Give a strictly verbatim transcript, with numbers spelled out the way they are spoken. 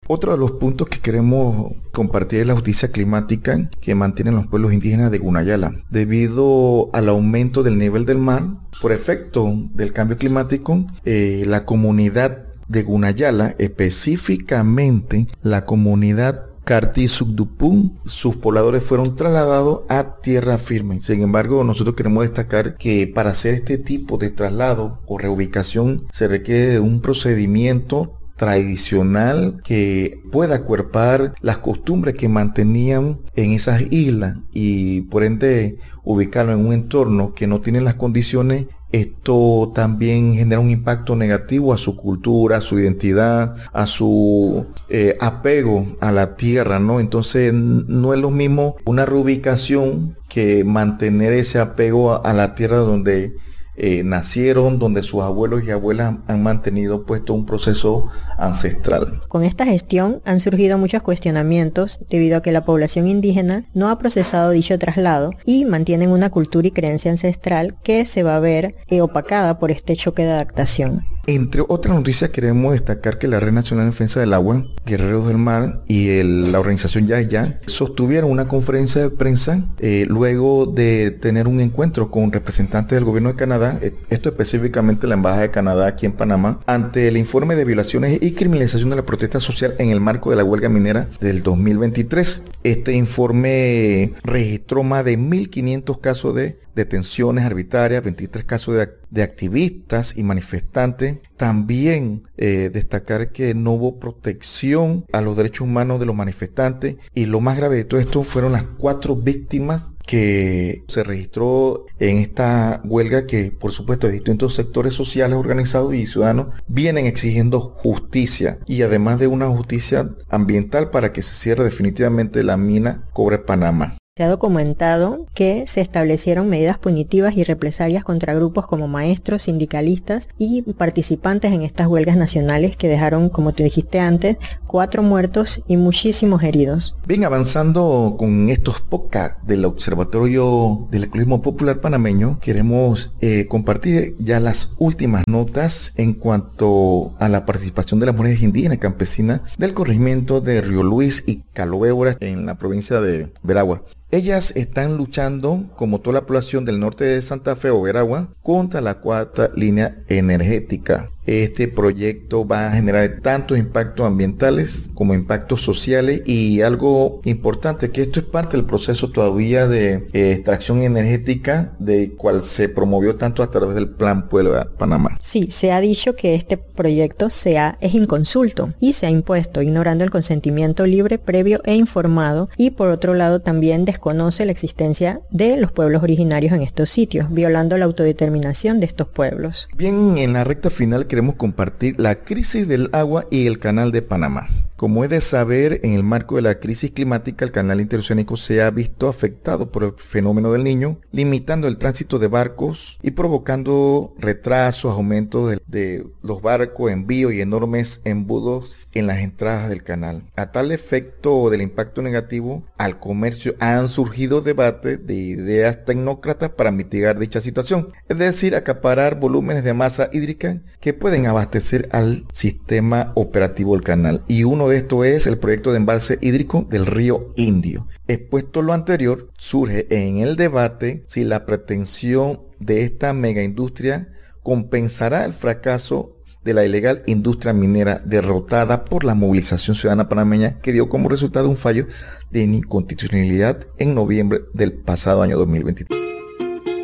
Otro de los puntos que queremos compartir es la justicia climática que mantienen los pueblos indígenas de Gunayala. Debido al aumento del nivel del mar, por efecto del cambio climático, eh, la comunidad de Gunayala, específicamente la comunidad Cartí-Sugdupún, sus pobladores fueron trasladados a tierra firme. Sin embargo, nosotros queremos destacar que para hacer este tipo de traslado o reubicación se requiere de un procedimiento tradicional que pueda acuerpar las costumbres que mantenían en esas islas y por ende ubicarlo en un entorno que no tiene las condiciones. Esto también genera un impacto negativo a su cultura, a su identidad, a su eh, apego a la tierra, ¿no? Entonces no es lo mismo una reubicación que mantener ese apego a, a la tierra donde eh, nacieron, donde sus abuelos y abuelas han mantenido puesto un proceso ancestral. Con esta gestión han surgido muchos cuestionamientos debido a que la población indígena no ha procesado dicho traslado y mantienen una cultura y creencia ancestral que se va a ver eh, opacada por este choque de adaptación. Entre otras noticias queremos destacar que la Red Nacional de Defensa del Agua, Guerreros del Mar y el, la organización Ya Ya sostuvieron una conferencia de prensa eh, luego de tener un encuentro con representantes del gobierno de Canadá, eh, esto específicamente la Embajada de Canadá aquí en Panamá, ante el informe de violaciones y criminalización de la protesta social en el marco de la huelga minera del dos mil veintitrés. Este informe registró más de mil quinientos casos de detenciones arbitrarias, veintitrés casos de, de activistas y manifestantes. También eh, destacar que no hubo protección a los derechos humanos de los manifestantes y lo más grave de todo esto fueron las cuatro víctimas que se registró en esta huelga que por supuesto distintos sectores sociales organizados y ciudadanos vienen exigiendo justicia y además de una justicia ambiental para que se cierre definitivamente la mina Cobre Panamá. Se ha documentado que se establecieron medidas punitivas y represalias contra grupos como maestros, sindicalistas y participantes en estas huelgas nacionales que dejaron, como te dijiste antes, cuatro muertos y muchísimos heridos. Bien, avanzando con estos podcasts del Observatorio del Ecologismo Popular Panameño, queremos eh, compartir ya las últimas notas en cuanto a la participación de las mujeres indígenas y campesinas del corregimiento de Río Luis y Calobébora en la provincia de Veragua. Ellas están luchando, como toda la población del norte de Santa Fe o Veragua, contra la cuarta línea energética. Este proyecto va a generar tantos impactos ambientales como impactos sociales y algo importante, que esto es parte del proceso todavía de eh, extracción energética de cual se promovió tanto a través del Plan Puebla Panamá. Sí, se ha dicho que este proyecto sea, es inconsulto y se ha impuesto ignorando el consentimiento libre, previo e informado, y por otro lado también desconoce la existencia de los pueblos originarios en estos sitios, violando la autodeterminación de estos pueblos. Bien, en la recta final queremos compartir la crisis del agua y el canal de Panamá. Como es de saber, en el marco de la crisis climática, el canal interoceánico se ha visto afectado por el fenómeno del Niño, limitando el tránsito de barcos y provocando retrasos, aumentos de, de los barcos, envíos y enormes embudos en las entradas del canal. A tal efecto del impacto negativo al comercio han surgido debates de ideas tecnócratas para mitigar dicha situación, es decir, acaparar volúmenes de masa hídrica que pueden abastecer al sistema operativo del canal. Y uno de estos es el proyecto de embalse hídrico del río Indio. Expuesto lo anterior, surge en el debate si la pretensión de esta megaindustria compensará el fracaso de la ilegal industria minera derrotada por la movilización ciudadana panameña que dio como resultado un fallo de inconstitucionalidad en noviembre del pasado año dos mil veintitrés.